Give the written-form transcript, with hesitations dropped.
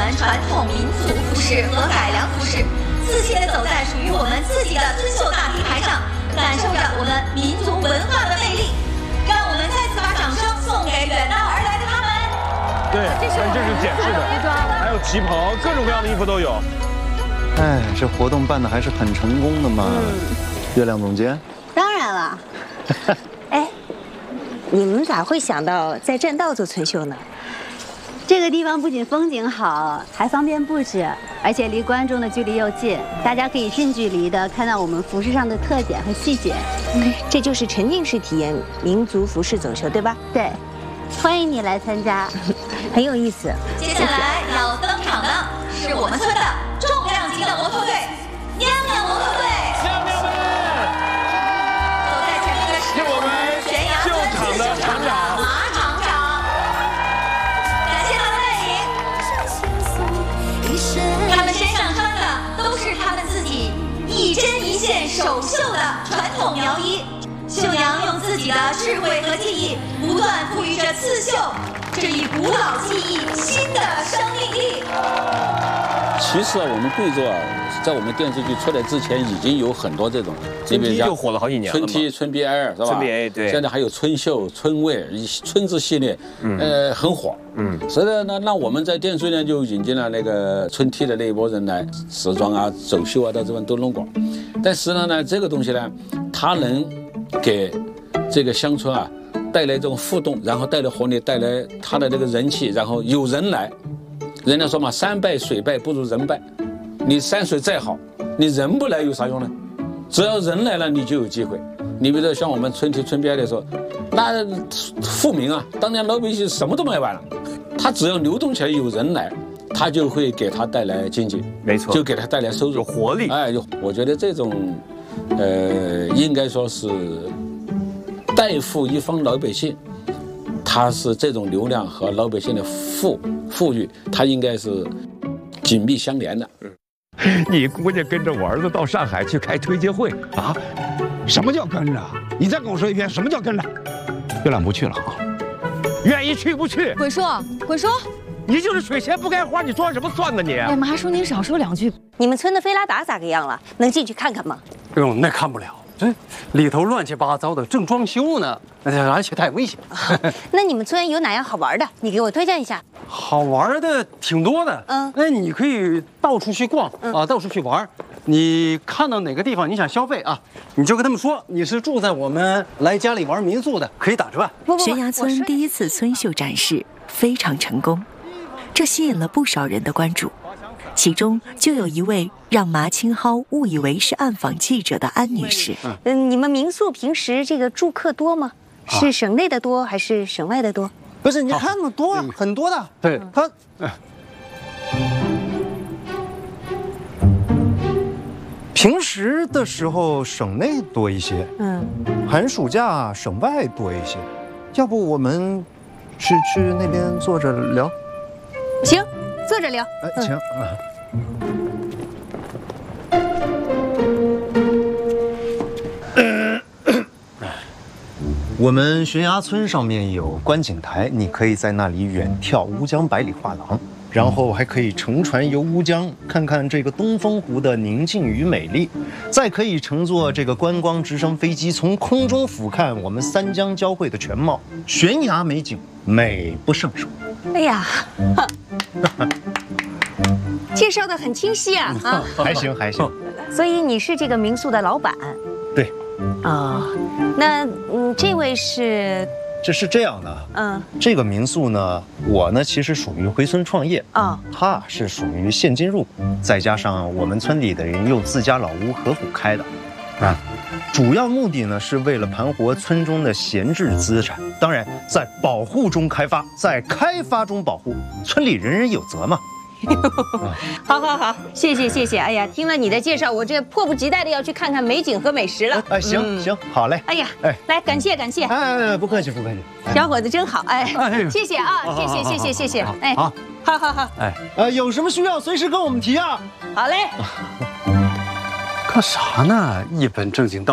传统民族服饰和改良服饰，自信地走在属于我们自己的尊秀大 T 台上，感受着我们民族文化的魅力。让我们再次把掌声送给远道而来的他们。 对，这是简式的，还有旗袍，各种各样的衣服都有。 哎，这活动办得还是很成功的嘛。月亮总监。 当然了。哎，你们咋会想到在栈道做村秀呢？ 这个地方不仅风景好，还方便布置，而且离观众的距离又近，大家可以近距离的看到我们服饰上的特点和细节。 这就是沉浸式体验民族服饰走秀，对吧？ 对，欢迎你来参加， 很有意思。 接下来要登场的是我们村的重量级的模特队——娘娘模特队。 娘娘们， 走在前面的是我们悬崖村新秀厂长马厂长。感谢他的带领，他们身上穿的都是他们自己一针一线手绣的传统苗衣。绣娘用自己的智慧和技艺，不断赋予着刺绣这一古老技艺新的生命力。 其实啊，我们贵州啊，在我们电视剧出来之前，已经有很多这种， 春 T 就火了好几年了嘛。 春 T、春 BL 是吧？ 春 BL 对。 现在还有春秀、春味、春之系列，很火。所以呢，那我们在电视剧呢就引进了那个春 T 的那一波人来，时装啊、走秀啊，到这边都弄过。但实际上呢，这个东西呢，它能给这个乡村啊带来这种互动，然后带来活力，带来它的这个人气，然后有人来。人家说嘛，山败水败不如人败。你山水再好，你人不来有啥用呢？只要人来了，你就有机会。你比如说像我们春 T、春 BL 的时候，那富民啊，当年老百姓什么都卖完了，他只要流动起来，有人来，他就会给他带来经济， 没错， 就给他带来收入， 有活力。 哎，我觉得这种，应该说是代富一方老百姓。它是这种流量和老百姓的富裕，它应该是紧密相连的。 你姑娘跟着我儿子到上海去开推介会啊？什么叫跟着？你再跟我说一遍，什么叫跟着？月亮不去了啊？ 愿意去不去？ 滚叔，滚叔！ 你就是水钱不该花，你装什么蒜呢你？ 哎，妈叔您少说两句。 你们村的菲拉达咋个样了？能进去看看吗？ 哎呦，那看不了。这里头乱七八糟的，正装修呢，而且太危险。 那你们村有哪样好玩的？你给我推荐一下。 好玩的挺多的，那你可以到处去逛啊，到处去玩。你看到哪个地方你想消费啊，你就跟他们说你是住在我们来家里玩民宿的，可以打折。 悬崖村第一次村秀展示非常成功，这吸引了不少人的关注。其中就有一位让马清蒿误以为是暗访记者的安女士。 你们民宿平时这个住客多吗？是省内的多还是省外的多？ 不是，你看嘛，多很多的。 对， 他。平时的时候省内多一些，寒暑假省外多一些。要不我们去那边坐着聊？ 行。坐着聊。 哎，行。我们悬崖村上面有观景台，你可以在那里远眺乌江百里画廊，然后还可以乘船游乌江，看看这个东风湖的宁静与美丽，再可以乘坐这个观光直升飞机从空中俯瞰我们三江交汇的全貌，悬崖美景美不胜收。 哎呀，介绍的很清晰啊！啊， 还行还行。 所以你是这个民宿的老板？ 对。 啊，那这位是？ 这是这样的，这个民宿呢，我呢其实属于回村创业啊，他是属于现金入股，再加上我们村里的人用自家老屋合伙开的，啊，主要目的呢是为了盘活村中的闲置资产，当然在保护中开发，在开发中保护，村里人人有责嘛。 好好好，谢谢谢谢。哎呀，听了你的介绍，我这迫不及待的要去看看美景和美食了。 哎，行行，好嘞。 哎呀，来感谢感谢。 哎，不客气不客气。 小伙子真好，哎，谢谢啊，谢谢谢谢谢谢。哎，好，好好好。 哎，有什么需要随时跟我们提啊。 好嘞。 干啥呢？一本正经到。